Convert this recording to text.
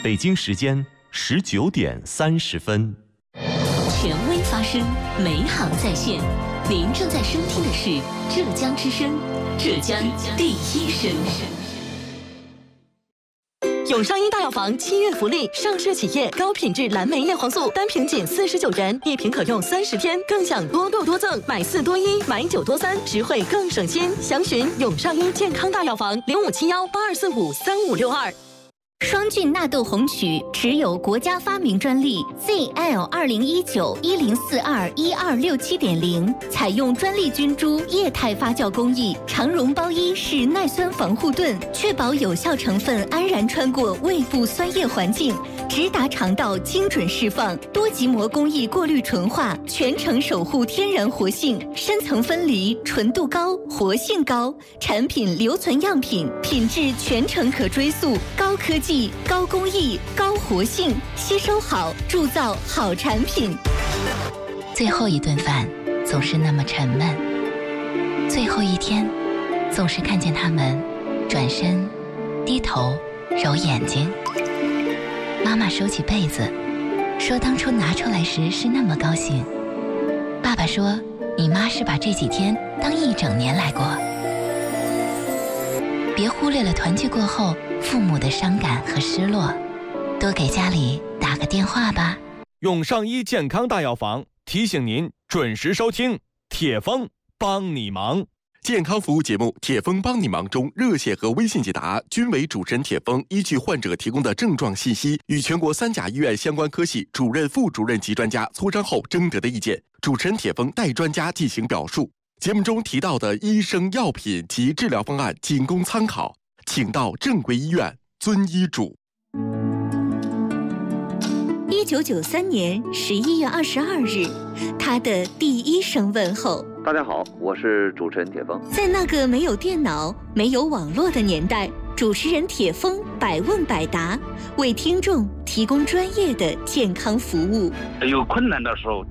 北京时间19:30。 权威发声，美好在线。您正在收听的是浙江之声，浙江第一声。 永上一大药房7月福利，上市企业高品质蓝莓叶黄素单瓶仅49元，1瓶可用30天，更享多购多赠，买4多1，买9多3，实惠更省心。详询永上一健康大药房057182453562。 双菌纳豆红曲持有国家发明专利 ZL2019-1042-1267.0，采用专利菌株液态发酵工艺，长绒包衣式耐酸防护盾，确保有效成分安然穿过胃部酸液环境，直达肠道精准释放。多极膜工艺过滤纯化，全程守护天然活性，深层分离，纯度高，活性高。产品留存样品，品质全程可追溯，高科技。高工艺、高活性，吸收好，铸造好产品。 最后一顿饭总是那么沉闷，最后一天总是看见他们转身、低头、揉眼睛。妈妈收起被子，说当初拿出来时是那么高兴。爸爸说，你妈是把这几天当1整年来过。别忽略了团聚过后父母的伤感和失落，多给家里打个电话吧。 永上一健康大药房提醒您准时收听铁峰帮你忙健康服务节目《铁峰帮你忙》中，热线和微信解答均为主持人铁峰依据患者提供的症状信息，与全国3甲医院相关科系主任、副主任级专家磋商后征得的意见，主持人铁峰代专家进行表述。节目中提到的医生、药品及治疗方案仅供参考，请到正规医院遵医嘱。 1993年11月22日，他的第一声问候。 大家好，我是主持人铁峰。 在那个没有电脑、没有网络的年代，主持人铁峰百问百答，为听众提供专业的健康服务。 有困难的时候